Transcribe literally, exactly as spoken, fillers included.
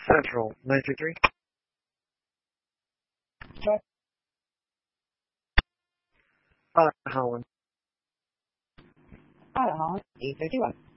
Central, nine two three. Check. Uh, Holland. Out of Holland, eight fifty-one.